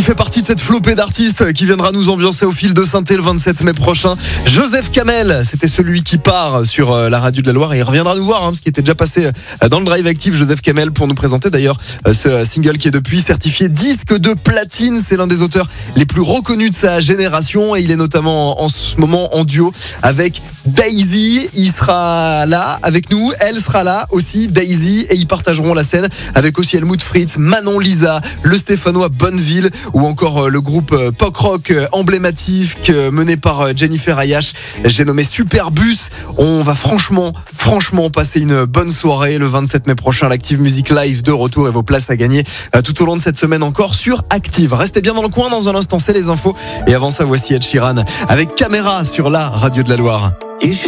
fait partie de cette flopée d'artistes qui viendra nous ambiancer au fil de Saint-Étienne le 27 mai prochain. Joseph Kamel, c'était celui qui part sur la radio de la Loire et il reviendra nous voir, parce qu'il était déjà passé dans le Drive Active, Joseph Kamel, pour nous présenter d'ailleurs ce single qui est depuis certifié disque de platine. C'est l'un des auteurs les plus reconnus de sa génération et il est notamment en ce moment en duo avec Daisy. Il sera là avec nous, elle sera là aussi, Daisy, et ils partageront la scène avec aussi Helmut Fritz, Manon Lisa, le Stéphanois Bonneville ou encore le groupe pop rock emblématique mené par Jennifer Ayash. J'ai nommé Superbus. On va franchement passer une bonne soirée le 27 mai prochain à l'Active Music Live de retour et vos places à gagner tout au long de cette semaine encore sur Active. Restez bien dans le coin, dans un instant c'est les infos et avant ça voici Ed Sheeran avec Caméra sur la radio de la Loire.